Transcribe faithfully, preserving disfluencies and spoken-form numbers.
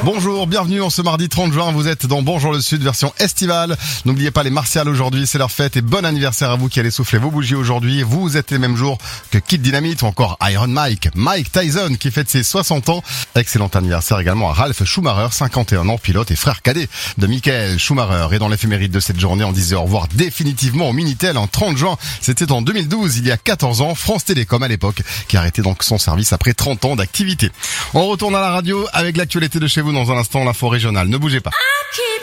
Bonjour, bienvenue en ce mardi trente juin, vous êtes dans Bonjour le Sud, version estivale. N'oubliez pas les Martials aujourd'hui, c'est leur fête et bon anniversaire à vous qui allez souffler vos bougies aujourd'hui. Vous êtes les mêmes jours que Kid Dynamite ou encore Iron Mike, Mike Tyson qui fête ses soixante ans. Excellent anniversaire également à Ralph Schumacher, cinquante et un ans, pilote et frère cadet de Michael Schumacher. Et dans l'éphéméride de cette journée, on disait au revoir définitivement au Minitel en trente juin. C'était en deux mille douze, il y a quatorze ans, France Télécom à l'époque, qui arrêtait donc son service après trente ans d'activité. On retourne à la radio avec l'actualité de chez vous dans un instant, l'info régionale. Ne bougez pas.